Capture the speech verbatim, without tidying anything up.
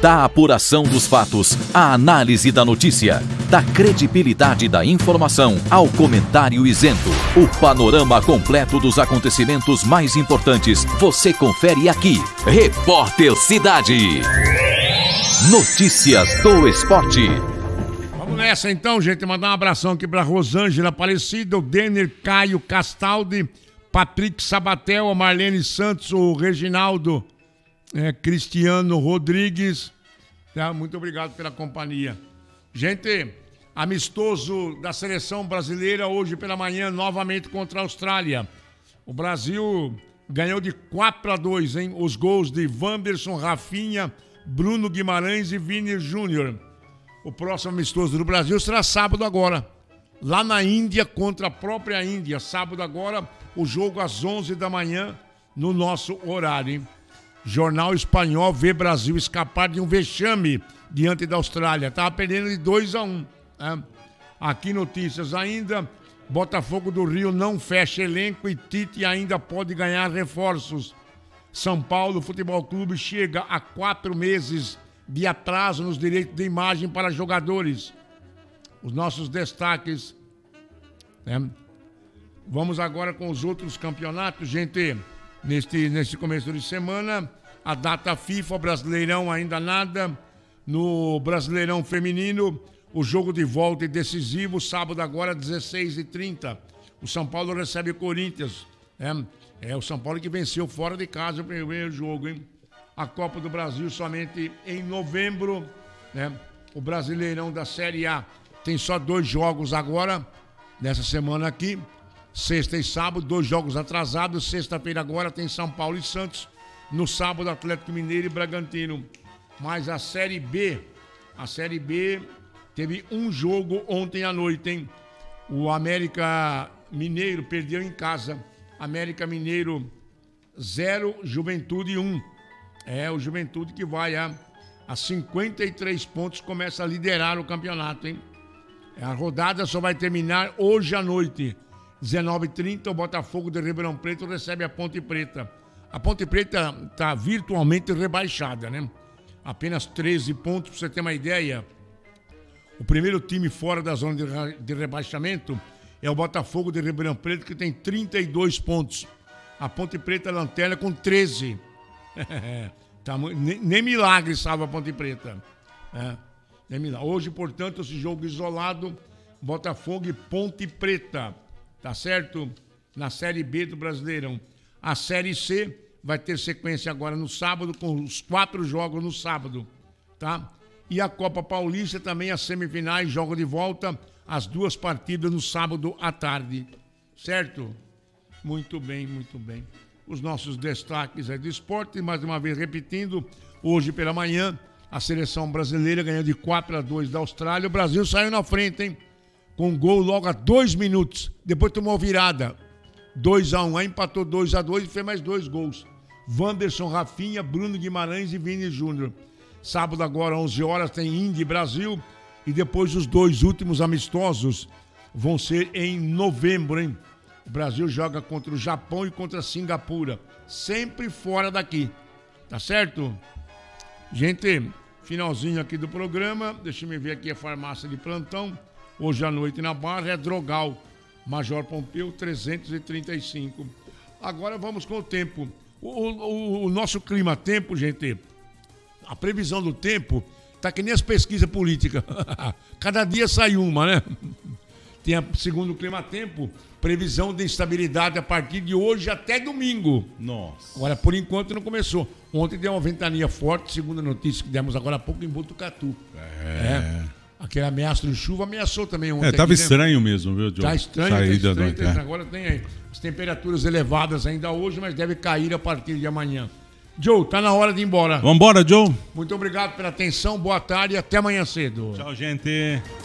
Da apuração dos fatos, à análise da notícia, da credibilidade da informação ao comentário isento. O panorama completo dos acontecimentos mais importantes você confere aqui. Repórter Cidade. Notícias do esporte. Vamos nessa então, gente. Mandar um abração aqui para Rosângela Aparecida, o Denner Caio Castaldi, Patrick Sabatel, a Marlene Santos, o Reginaldo é, Cristiano Rodrigues. Tá? Muito obrigado pela companhia. Gente, amistoso da seleção brasileira hoje pela manhã, novamente contra a Austrália. O Brasil ganhou de quatro a dois, hein? Os gols de Wanderson, Rafinha, Bruno Guimarães e Vini Júnior. O próximo amistoso do Brasil será sábado agora, lá na Índia contra a própria Índia. Sábado agora, o jogo às onze da manhã, no nosso horário, hein? Jornal Espanhol vê Brasil escapar de um vexame diante da Austrália. Estava perdendo de dois a um. Né? Aqui notícias ainda, Botafogo do Rio não fecha elenco e Tite ainda pode ganhar reforços. São Paulo Futebol Clube chega a quatro meses de atraso nos direitos de imagem para jogadores. Os nossos destaques, né? Vamos agora com os outros campeonatos, gente. Neste, neste começo de semana, a data FIFA, Brasileirão ainda nada. No Brasileirão Feminino, o jogo de volta e decisivo, sábado agora, dezesseis e trinta. O São Paulo recebe o Corinthians. É, é o São Paulo que venceu fora de casa o primeiro jogo, hein? A Copa do Brasil somente em novembro, né? O Brasileirão da Série A tem só dois jogos agora, nessa semana aqui. Sexta e sábado, dois jogos atrasados. Sexta-feira agora tem São Paulo e Santos. No sábado, Atlético Mineiro e Bragantino. Mas a Série B, a Série B teve um jogo ontem à noite, hein? O América Mineiro perdeu em casa. América Mineiro zero, Juventude um. É, o Juventude que vai a, a cinquenta e três pontos, começa a liderar o campeonato, hein? A rodada só vai terminar hoje à noite. dezenove e trinta, o Botafogo de Ribeirão Preto recebe a Ponte Preta. A Ponte Preta está virtualmente rebaixada, né? Apenas treze pontos, para você ter uma ideia. O primeiro time fora da zona de, de rebaixamento é o Botafogo de Ribeirão Preto, que tem trinta e dois pontos. A Ponte Preta lanterna com treze. Tá, nem, nem milagre salva a Ponte Preta. É, nem milagre. Hoje, portanto, esse jogo isolado, Botafogo e Ponte Preta. Tá certo? Na Série B do Brasileirão. A Série C vai ter sequência agora no sábado, com os quatro jogos no sábado. Tá? E a Copa Paulista também, as semifinais, jogo de volta, as duas partidas no sábado à tarde. Certo? Muito bem, muito bem. Os nossos destaques é de esporte, mais uma vez repetindo, hoje pela manhã, a seleção brasileira ganhou de quatro a dois da Austrália. O Brasil saiu na frente, hein? Com um gol logo a dois minutos. Depois tomou virada. dois a um. Aí empatou dois a dois e fez mais dois gols. Wanderson, Rafinha, Bruno Guimarães e Vini Júnior. Sábado agora, onze horas, tem Índia e Brasil. E depois os dois últimos amistosos vão ser em novembro, hein? O Brasil joga contra o Japão e contra a Singapura. Sempre fora daqui. Tá certo? Gente, finalzinho aqui do programa. Deixa eu ver aqui a farmácia de plantão. Hoje à noite na Barra é Drogal, Major Pompeu trezentos e trinta e cinco. Agora vamos com o tempo. O, o, o nosso clima-tempo, gente, a previsão do tempo tá que nem as pesquisas políticas. Cada dia sai uma, né? Tem, a, segundo o clima-tempo, previsão de instabilidade a partir de hoje até domingo. Nossa. Agora, por enquanto, não começou. Ontem deu uma ventania forte, segundo a notícia que demos agora há pouco em Botucatu. É. é. Aquele ameaço de chuva ameaçou também ontem. É, tava aqui, estranho né? mesmo, viu, Diogo? Tá estranho, Saída tá estranho, do... tá estranho. Agora tem aí as temperaturas elevadas ainda hoje, mas deve cair a partir de amanhã. Joe, tá na hora de ir embora. Vambora, Joe. Muito obrigado pela atenção, boa tarde e até amanhã cedo. Tchau, gente.